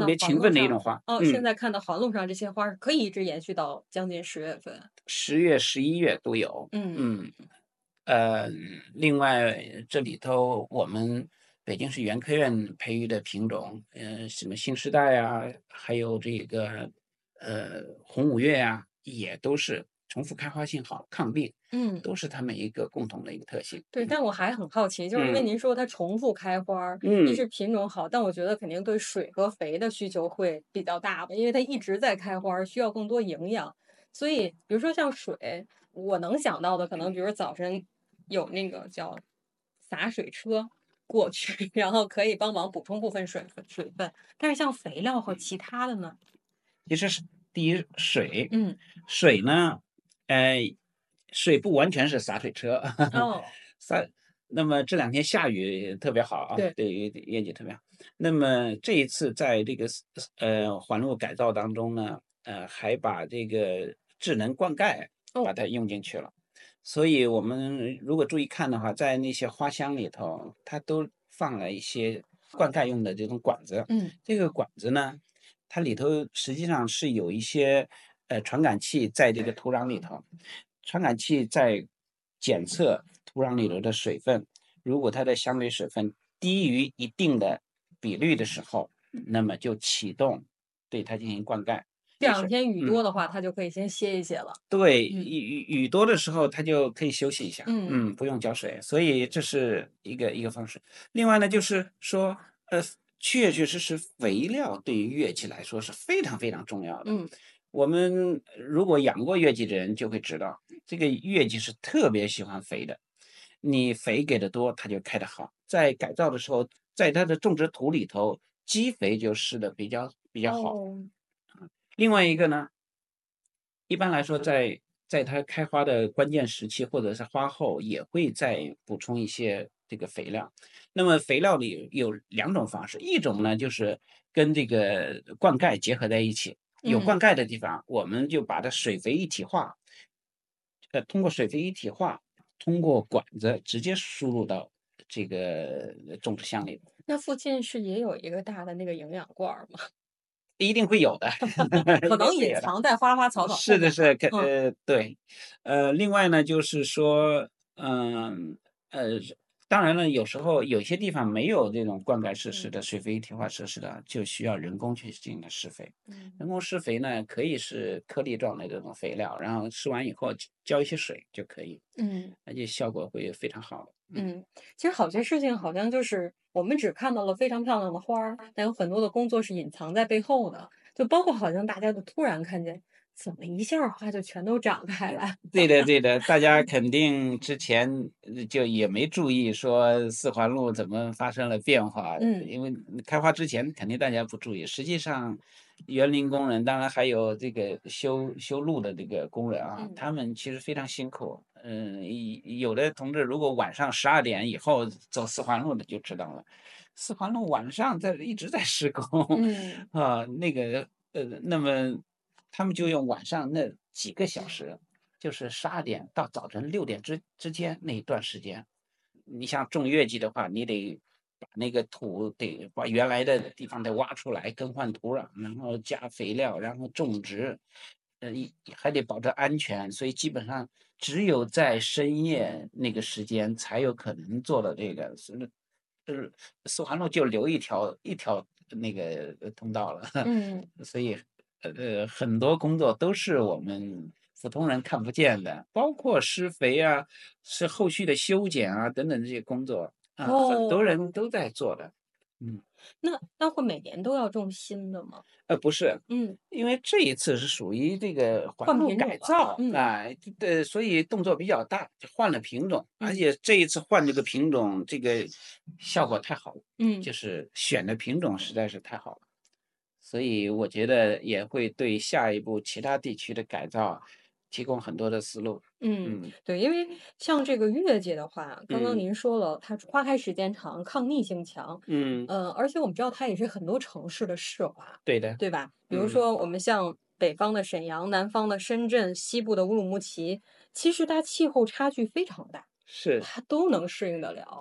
别勤奋的一种花。 现在看到黄路上这些花儿可以一直延续到将近10月份。 10月、11月都有。 嗯呃，另外这里头我们北京市园科院培育的品种，什么新时代啊，还有这个红五月啊，也都是重复开花性好，抗病， 嗯。 都是它们一个共同的一个特性。 对，但我还很好奇，就是因为嗯您说它重复开花儿，一嗯， 是品种好，但我觉得肯定对水和肥的需求会比较大吧，因为它一直在开花儿，需要更多营养。所以，比如说像水，我能想到的可能，比如说早晨有那个叫洒水车过去，然后可以帮忙补充部分水分。但是像肥料和其他的呢？ 其实是第一水， 嗯。 水呢，呃，水不完全是洒水车， 哦。 洒那么这两天下雨特别好啊， 对。 对于业绩特别好。那么这一次在这个环路改造当中呢，还把这个智能灌溉把哦。 它用进去了。所以我们如果注意看的话，在那些花箱里头，它都放了一些灌溉用的这种管子。 嗯。 这个管子呢，它里头实际上是有一些传感器在这个土壤里头，传感器在检测土壤里头的水分，如果它的相对水分低于一定的比率的时候，那么就启动对它进行灌溉。 这两天雨嗯。 多的话，它就可以先歇一歇了。 对， 嗯雨多的时候，它就可以休息一下， 嗯。 不用浇水，所以这是一个方式。另外呢，就是说，确确实实肥料对于乐器来说是非常非常重要的。 嗯。 我们如果养过乐器的人就会知道，这个乐器是特别喜欢肥的，你肥给的多，它就开得好。在改造的时候，在它的种植土里头，基肥就施的比较好。 哦。 另外一个呢，一般来说在它开花的关键时期，或者是花后，也会再补充一些这个肥料。那么肥料里有两种方式，一种呢就是跟这个灌溉结合在一起，有嗯。 灌溉的地方，我们就把它水肥一体化，通过水肥一体化，通过管子直接输入到这个种植箱里， 那附近是也有一个大的那个营养罐儿吗？ 一定会有的， 可一定能隐会有的。 藏在花花草草后是的， 面了。 是， 嗯。 对，另外呢，就是说，呃，当然了，有时候有些地方没有这种灌溉设施嗯。 的、水肥一体化设施的，就需要人工去进行施肥。 嗯。 人工施肥呢，可以是颗粒状的这种肥料，然后施完以后浇一些水就可以， 嗯。 而且效果会非常好。 嗯。其实好些事情好像就是我们只看到了非常漂亮的花儿，但有很多的工作是隐藏在背后的，就包括好像大家都突然看见，怎么一下儿花就全都长开来。 对的对的，大家肯定之前就也没注意说四环路怎么发生了变化， 嗯因为开花之前肯定大家不注意。实际上，园林工人，当然还有这个修路的这个工人啊， 嗯。 他们其实非常辛苦。有的同志如果晚上12点以后走四环路的就知道了，四环路晚上一直在施工， 嗯。 啊，那么他们就用晚上那几个小时，就是12点到早晨6点之间那一段时间。你像种月季的话，你得把那个土得把原来的地方得挖出来，更换土壤，然后加肥料，然后种植，还得保证安全，所以基本上只有在深夜那个时间才有可能做到这个，是四环路就留一条那个通道了， 嗯。 所以很多工作都是我们普通人看不见的，包括施肥啊，是后续的修剪啊等等这些工作啊，很多哦。 人都在做的。嗯， 那会每年都要种新的吗？ 不是， 嗯。 因为这一次是属于这个环换路品种了。 改造， 嗯对，所以动作比较大，就换了品种，而嗯且这一次换这个品种，这个效果太好了， 嗯。 就是选的品种实在是太好了。所以我觉得也会对下一步其他地区的改造提供很多的思路。 嗯。 嗯对，因为像这个月季的话，刚刚嗯您说了，它花开时间长，抗逆性强， 嗯， 而且我们知道它也是很多城市的市花， 对的， 对吧？比如嗯， 说我们像北方的沈阳、南方的深圳、西部的乌鲁木齐，其实它气候差距非常大， 是。 它都能适应得了。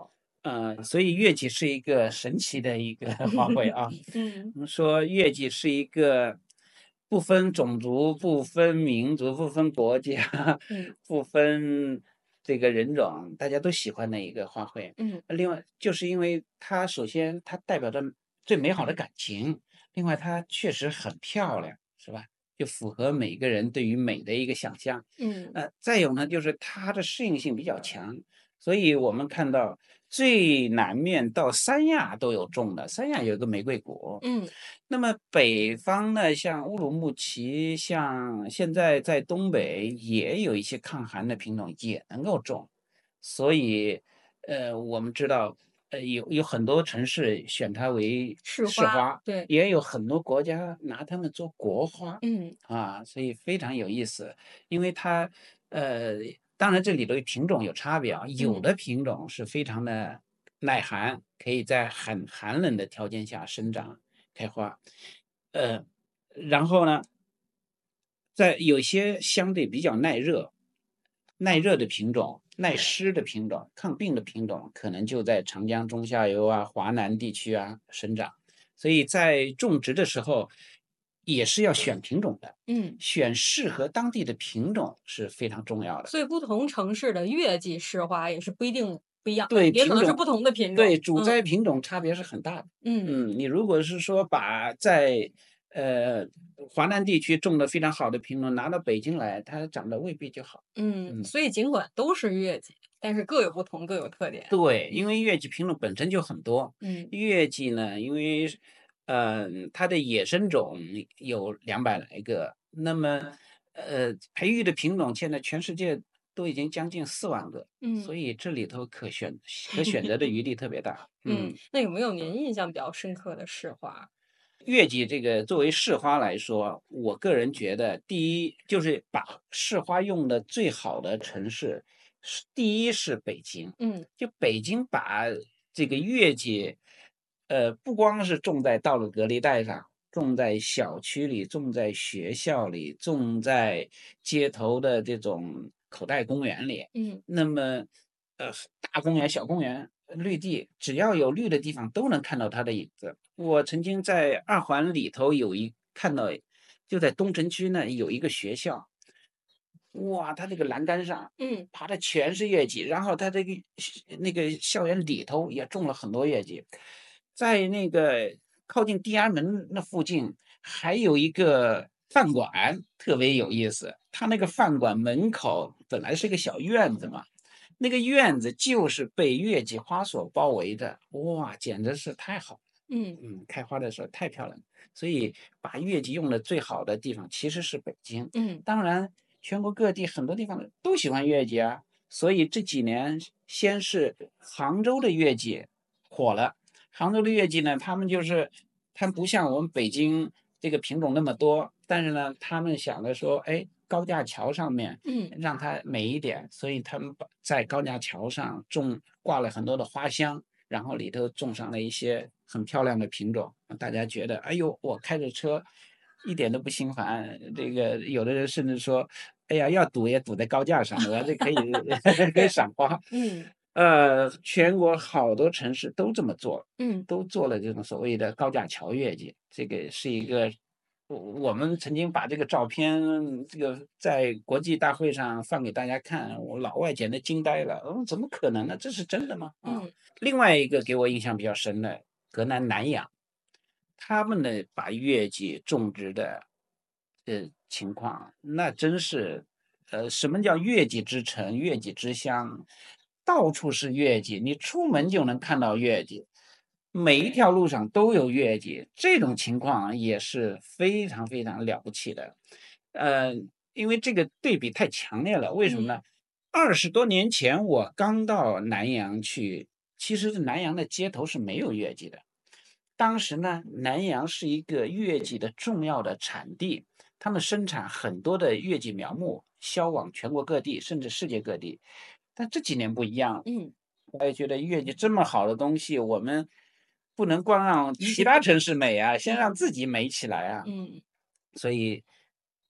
所以月季是一个神奇的一个花卉啊。 嗯我们说月季是一个不分种族、不分民族、不分国家、 嗯不分这个人种，大家都喜欢的一个花卉。 嗯另外，就是因为它首先它代表着最美好的感情，另外它确实很漂亮，是吧？就符合每个人对于美的一个想象。 嗯再有呢，就是它的适应性比较强。所以我们看到最南面到三亚都有种的，三亚有一个玫瑰谷。 嗯那么北方呢，像乌鲁木齐，像现在在东北也有一些抗寒的品种也能够种。所以，我们知道，有很多城市选它为市花， 市花， 对， 也有很多国家拿它们做国花。 嗯所以非常有意思。因为它，呃，当然这里头品种有差别啊，有嗯的品种是非常的耐寒，可以在很寒冷的条件下生长开花。呃，然后呢，在有些相对比较耐热的品种、耐湿的品种、抗病的品种，可能就在长江中下游啊、华南地区啊生长。所以在种植的时候，也是要选品种的， 嗯， 选适合当地的品种是非常重要的。 所以不同城市的月季市花也是不一定不一样的， 对品种， 也可能是不同的品种。 对主嗯栽品种差别是很大的。 嗯你如果是说把在呃华南地区种的非常好的品种拿到北京来，它长得未必就好。 嗯， 嗯。 所以尽管都是月季，但是各有不同，各有特点。 对，因为月季品种本身就很多。 嗯月季呢，因为它的野生种有200来个，那么培育的品种现在全世界都已经将近4万个， 嗯所以这里头可选择的余地特别大。 嗯，那有没有您印象比较深刻的市花？ 月季这个作为市花来说，我个人觉得，第一就是把市花用的最好的城市，第一是北京。 嗯就北京把这个月季，不光是种在道路隔离带上，种在小区里，种在学校里，种在街头的这种口袋公园里。 嗯那么，大公园、小公园、绿地，只要有绿的地方，都能看到它的影子。我曾经在二环里头看到，就在东城区呢有一个学校。哇，它这个栏杆上嗯爬的全是月季，然后它这个那个校园里头也种了很多月季。在那个靠近地安门那附近还有一个饭馆，特别有意思。它那个饭馆门口本来是个小院子嘛，那个院子就是被月季花所包围的。哇，简直是太好了。 嗯开花的时候太漂亮了。所以把月季用的最好的地方其实是北京。 嗯当然，全国各地很多地方都喜欢月季啊。所以这几年先是杭州的月季火了。杭州的月季呢，它不像我们北京这个品种那么多，但是呢，他们想着说，哎，高架桥上面嗯让它美一点，所以他们在高架桥上挂了很多的花箱，然后里头种上了一些很漂亮的品种，让大家觉得，哎呦，我开着车一点都不心烦。这个有的人甚至说，哎呀，要堵也堵在高架上，我这可以可以对， 赏花。 嗯全国好多城市都这么做， 嗯都做了这种所谓的高架桥月季。这个是一个，我们曾经把这个照片，这个在国际大会上放给大家看，我老外简直惊呆了。怎么可能呢？这是真的吗？ 嗯另外一个给我印象比较深的，河南南阳，他们的把月季种植的情况，那真是，什么叫月季之城、月季之乡？到处是月季，你出门就能看到月季，每一条路上都有月季，这种情况也是非常非常了不起的。呃，因为这个对比太强烈了。为什么嗯呢？20多年前我刚到南阳去，其实是南阳的街头是没有月季的。当时呢，南阳是一个月季的重要的产地，他们生产很多的月季苗木，销往全国各地，甚至世界各地。但这几年不一样， 嗯， 我也觉得月季这么好的东西，我们不能光让一直不其他城市美啊，先让嗯自己美起来啊。 嗯。 所以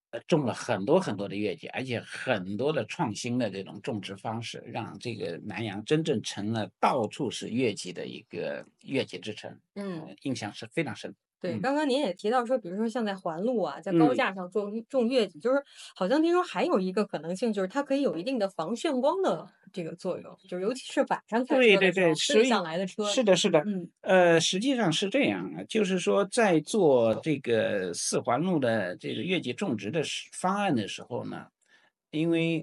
种了很多很多的月季，而且很多的创新的这种种植方式，让这个南阳真正成了到处是月季的一个月季之城， 嗯。 印象是非常深。 对， 嗯刚刚您也提到说，比如说像在环路啊，在高嗯， 架上种月季，就是好像听说还有一个可能性，就是它可以有一定的防眩光的这个作用，就是尤其是晚上开对对对， 车的时候，对所以向来的车， 是的，是的， 嗯实际上是这样啊，就是说在做这个四环路的这个月季种植的方案的时候呢，因为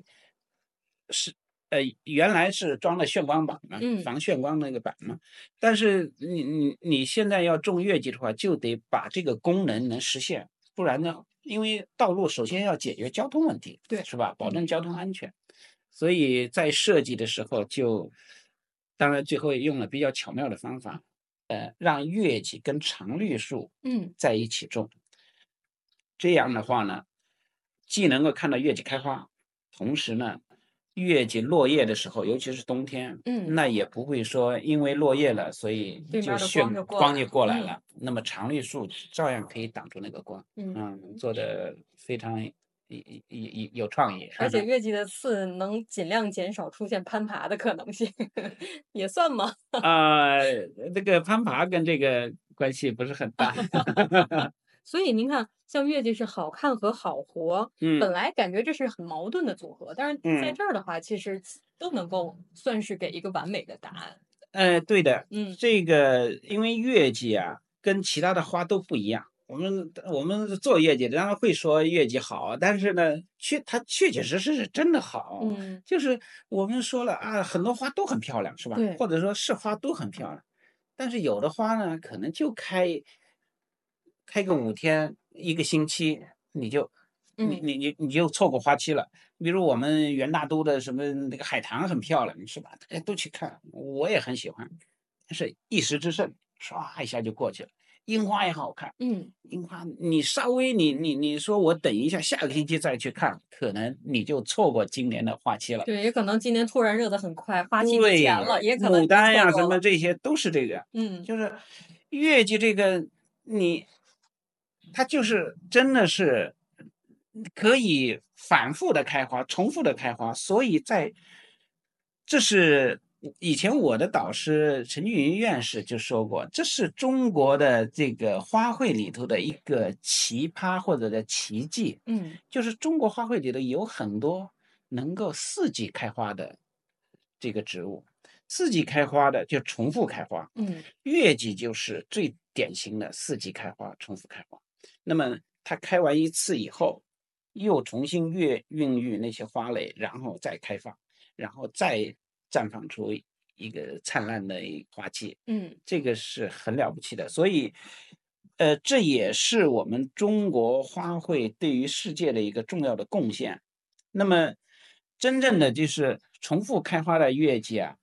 原来是装了眩光板嘛， 嗯， 防眩光那个板嘛，但是你现在要种月季的话，就得把这个功能能实现，不然呢，因为道路首先要解决交通问题， 对， 是吧？保嗯证交通安全，所以在设计的时候当然最后也用了比较巧妙的方法，让月季跟常绿树嗯在一起种，这样的话呢，既能够看到月季开花，同时呢，月季落叶的时候，尤其是冬天， 嗯， 那也不会说因为落叶了，所以对面的光眩就过光就来了，嗯过来了。那么常绿树照样可以挡住那个光， 嗯， 做的非常有创意。 而且月季的刺能尽量减少出现攀爬的可能性，也算吗？ 啊，这个攀爬跟这个关系不是很大。 所以您看，像月季是好看和好活， 嗯本来感觉这是很矛盾的组合，但是在嗯。 这儿的话，其实都能够算是给一个完美的答案。 对的， 嗯这个因为月季啊，跟其他的花都不一样。我们做月季的当然会说月季好，但是呢，它确确实实是真的好。 嗯， 就是我们说了啊，很多花都很漂亮，是吧？ 对， 或者说是花都很漂亮，但是有的花呢，可能就开个5天、1个星期，你就你嗯， 你你你就错过花期了。比如我们元大都的什么那个海棠很漂亮，是吧？大家都去看，我也很喜欢，但是一时之盛，唰一下就过去了。樱花也好看， 嗯， 樱花你稍微你说我等一下下个星期再去看，可能你就错过今年的花期了。 对，也可能今年突然热得很快，花期提前对， 了，也可能牡你就丹呀什错过了。 么这些都是这个， 嗯， 就是月季这个你，它就是真的是可以反复的开花，重复的开花，所以这是以前我的导师陈俊云院士就说过，这是中国的这个花卉里头的一个奇葩或者叫奇迹， 嗯， 就是中国花卉里头有很多能够四季开花的这个植物，四季开花的就重复开花， 嗯， 月季就是最典型的四季开花、重复开花。那么它开完一次以后，又重新孕育那些花蕾，然后再开放，然后再绽放出一个灿烂的花期， 嗯， 这个是很了不起的。所以，这也是我们中国花卉对于世界的一个重要的贡献。那么，真正的就是重复开花的月季啊，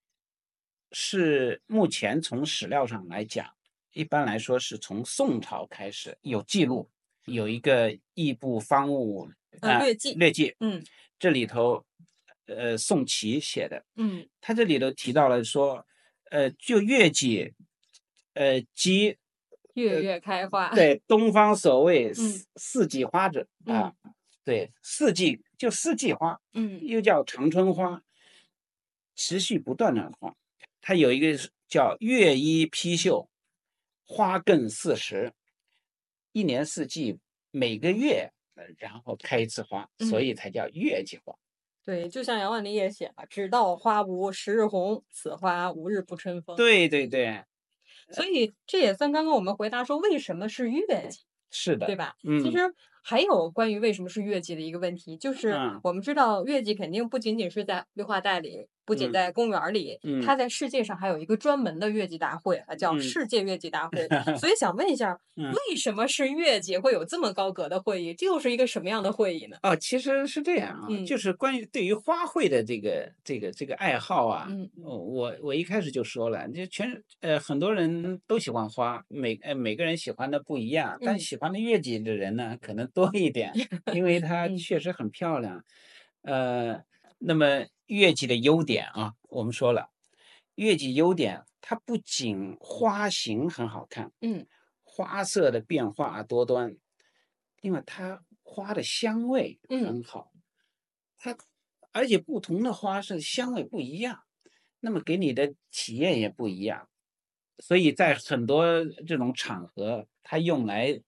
是目前从史料上来讲，一般来说是从宋朝开始有记录，有一个《异部方物》 略记， 略记， 嗯， 这里头宋祁写的， 嗯， 他这里头提到了说，就月季，即月月开花， 对东方所谓嗯， 四季花者嗯， 啊，对，四季就四季花， 嗯， 又叫长春花，持续不断的花。它有一个是叫月依披绣，花更40，一年四季每个月然后开一次花，所嗯。 以才叫月季花。 对，就像杨万里也写了“只道花无十日红，此花无日不春风”。 对对对， 所以这也算刚刚我们回答说为什么是月季， 是的， 对吧？其实嗯还有关于为什么是月季的一个问题，就是嗯我们知道月季肯定不仅仅是在绿化带里，不仅嗯在公园儿里， 嗯它在世界上还有一个专门的月季大会啊，叫嗯， 世界月季大会。所以想问一下， 嗯。 为什么是月季会有这么高格的会议？这又是一个什么样的会议呢？ 哦，其实是这样啊， 嗯就是关于对于花卉的这个爱好啊， 嗯我一开始就说了，很多人都喜欢花，每个人喜欢的不一样，但嗯喜欢的月季的人呢可能多一点，因为它嗯确实很漂亮。那么月季的优点啊，我们说了，月季优点它不仅花型很好看， 嗯花色的变化多端， 另外它花的香味嗯。 很好，它而且不同的花是香味不一样，那么给你的体验也不一样。所以在很多这种场合，它用来